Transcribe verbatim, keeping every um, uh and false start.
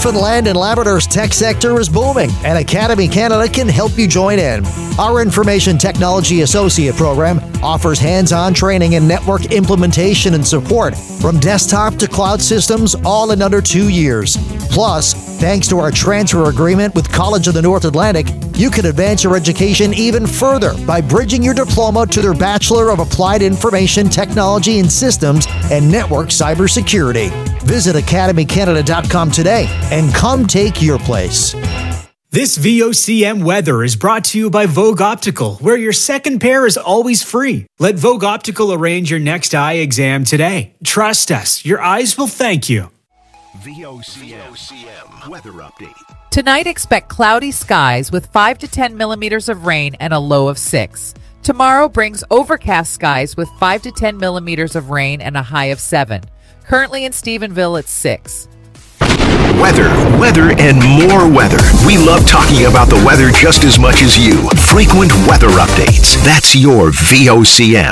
Newfoundland and Labrador's tech sector is booming, and Academy Canada can help you join in. Our Information Technology Associate program offers hands-on training in network implementation and support from desktop to cloud systems, all in under two years. Plus, thanks to our transfer agreement with College of the North Atlantic, you can advance your education even further by bridging your diploma to their Bachelor of Applied Information Technology and Systems and Network Cybersecurity. Visit academy canada dot com today and come take your place. This V O C M weather is brought to you by Vogue Optical, where your second pair is always free. Let Vogue Optical arrange your next eye exam today. Trust us, your eyes will thank you. V O C M weather update. Tonight, expect cloudy skies with five to ten millimeters of rain and a low of six. Tomorrow brings overcast skies with five to ten millimeters of rain and a high of seven. Currently in Stephenville, it's six. Weather, weather, and more weather. We love talking about the weather just as much as you. Frequent weather updates. That's your V O C M.